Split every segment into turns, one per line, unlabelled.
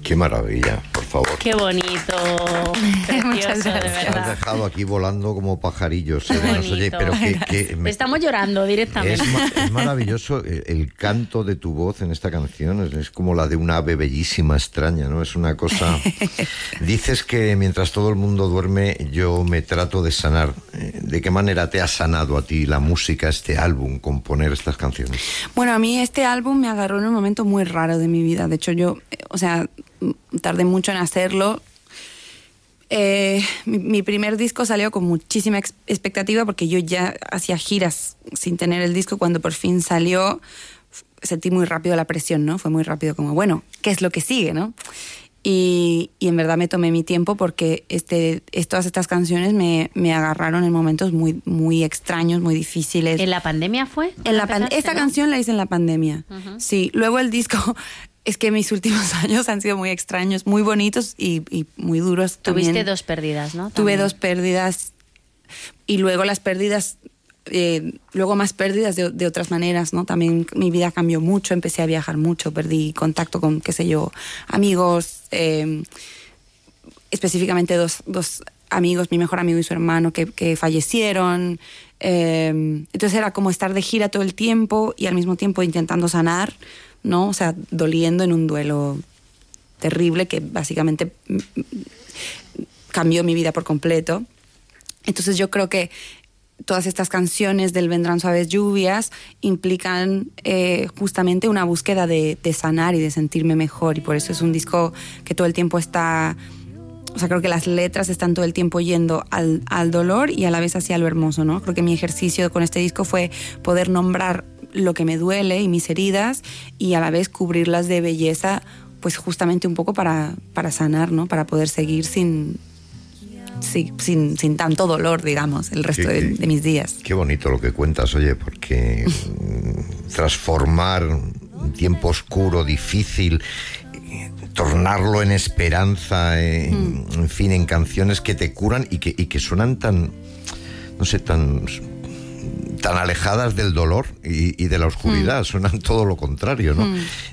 Qué maravilla, por favor.
Qué bonito, precioso, de verdad.
Te has dejado aquí volando como pajarillos. Oye, pero
estamos llorando directamente.
Es maravilloso el canto de tu voz en esta canción. Es como la de una ave bellísima, extraña, ¿no? Es una cosa... Dices que mientras todo el mundo duerme, yo me trato de sanar. ¿De qué manera te ha sanado a ti la música, este álbum, componer estas canciones?
Bueno, a mí este álbum me agarró en un momento muy raro de mi vida. De hecho, yo, tardé mucho en hacerlo. Mi primer disco salió con muchísima expectativa porque yo ya hacía giras sin tener el disco. Cuando por fin salió, sentí muy rápido la presión, ¿no? Fue muy rápido como, bueno, ¿qué es lo que sigue, no? Y en verdad me tomé mi tiempo porque todas estas canciones me agarraron en momentos muy, muy extraños, muy difíciles.
¿En la pandemia fue?
Esta canción la hice en la pandemia. Uh-huh. Sí, luego el disco... Es que mis últimos años han sido muy extraños, muy bonitos y muy duros también.
Tuviste 2 pérdidas, ¿no?
Tuve 2 pérdidas y luego las pérdidas, luego más pérdidas de otras maneras, ¿no? También mi vida cambió mucho, empecé a viajar mucho, perdí contacto con, qué sé yo, amigos, específicamente dos amigos, mi mejor amigo y su hermano que fallecieron. Entonces era como estar de gira todo el tiempo y al mismo tiempo intentando sanar, ¿no? O sea, doliendo en un duelo terrible que básicamente cambió mi vida por completo. Entonces yo creo que todas estas canciones del Vendrán Suaves Lluvias implican justamente una búsqueda de sanar y de sentirme mejor, y por eso es un disco que todo el tiempo está... O sea, creo que las letras están todo el tiempo yendo al dolor y a la vez hacia lo hermoso, ¿no? Creo que mi ejercicio con este disco fue poder nombrar lo que me duele y mis heridas y a la vez cubrirlas de belleza, pues justamente un poco para sanar, ¿no? Para poder seguir sin tanto dolor, digamos, el resto de mis días.
Qué bonito lo que cuentas, oye, porque transformar un tiempo oscuro, difícil, tornarlo en esperanza, en fin, en canciones que te curan y que suenan tan, no sé, tan alejadas del dolor y de la oscuridad, suenan todo lo contrario, ¿no?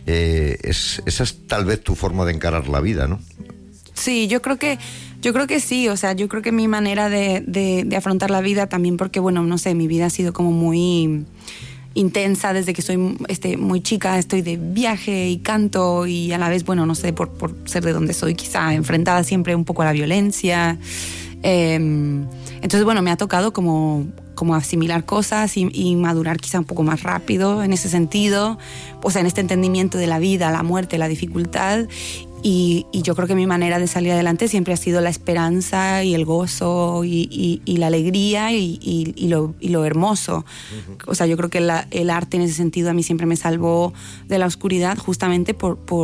Esa es tal vez tu forma de encarar la vida, ¿no?
Sí, yo creo que sí, o sea, yo creo que mi manera de afrontar la vida también, porque bueno, no sé, mi vida ha sido como muy intensa desde que soy muy chica, estoy de viaje y canto y a la vez, bueno, no sé, por ser de donde soy, quizá enfrentada siempre un poco a la violencia. Entonces, bueno, me ha tocado como asimilar cosas y madurar quizá un poco más rápido en ese sentido, o sea, en este entendimiento de la vida, la muerte, la dificultad. Y yo creo que mi manera de salir adelante siempre ha sido la esperanza y el gozo y la alegría y lo hermoso. Uh-huh. O sea, yo creo que el arte en ese sentido a mí siempre me salvó de la oscuridad, justamente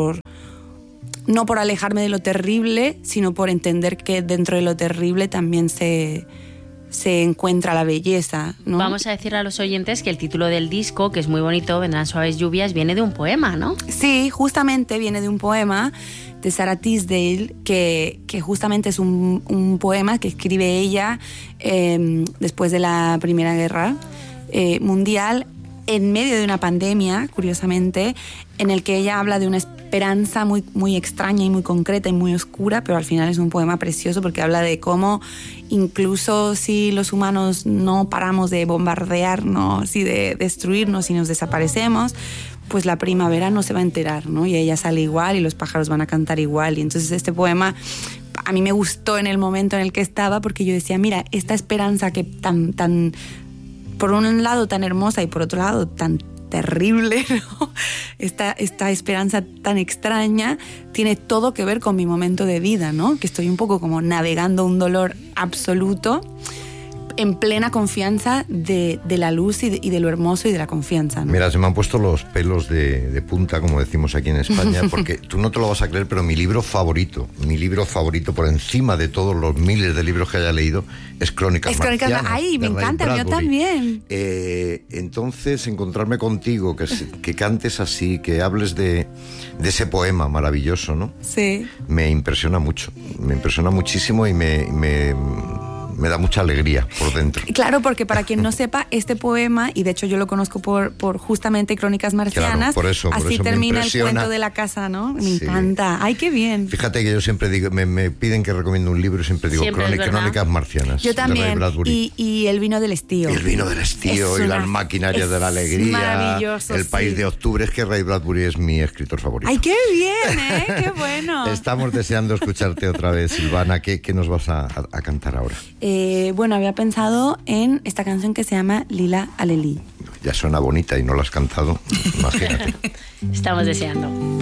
no por alejarme de lo terrible, sino por entender que dentro de lo terrible también se encuentra la belleza, ¿no?
Vamos a decirle a los oyentes que el título del disco, que es muy bonito, Vendrán Suaves Lluvias, viene de un poema, ¿no?
Sí, justamente viene de un poema de Sarah Tisdale, que justamente es un poema que escribe ella después de la Primera Guerra Mundial, en medio de una pandemia, curiosamente, en el que ella habla de una esperanza muy, muy extraña y muy concreta y muy oscura, pero al final es un poema precioso porque habla de cómo incluso si los humanos no paramos de bombardearnos y de destruirnos y nos desaparecemos, pues la primavera no se va a enterar, ¿no? Y ella sale igual y los pájaros van a cantar igual. Y entonces este poema a mí me gustó en el momento en el que estaba, porque yo decía, mira, esta esperanza que tan por un lado tan hermosa y por otro lado tan terrible, ¿no? Esta esperanza tan extraña tiene todo que ver con mi momento de vida, ¿no? Que estoy un poco como navegando un dolor absoluto en plena confianza de la luz y de lo hermoso y de la confianza, ¿no?
Mira, se me han puesto los pelos de punta, como decimos aquí en España, porque tú no te lo vas a creer, pero mi libro favorito por encima de todos los miles de libros que haya leído, es Crónicas Marcianas.
Ay, me encanta, yo también.
Entonces, encontrarme contigo, que cantes así, que hables de ese poema maravilloso, ¿no?
Sí.
Me impresiona mucho, me impresiona muchísimo y me me da mucha alegría por dentro.
Claro, porque para quien no sepa, este poema, y de hecho yo lo conozco por justamente Crónicas Marcianas,
claro, por eso
así
me
termina el
impresiona.
cuento de la casa, ¿no? Me
Sí.
encanta. ¡Ay, qué bien!
Fíjate que yo siempre digo, me piden que recomiende un libro y siempre digo
Siempre, es verdad.
Crónicas Marcianas.
Yo
de Ray
también.
Bradbury.
Y El vino del estío.
El vino del estío
Es
y las
una-
maquinarias de la
es
alegría.
maravilloso,
El país
sí.
de octubre. Es que Ray Bradbury es mi escritor favorito.
¡Ay, qué bien, eh! ¡Qué bueno!
Estamos deseando escucharte otra vez, Silvana. ¿Qué nos vas a cantar ahora?
Bueno, había pensado en esta canción que se llama Lila Alelí.
Ya suena bonita y no la has cantado. Imagínate.
Estamos deseando.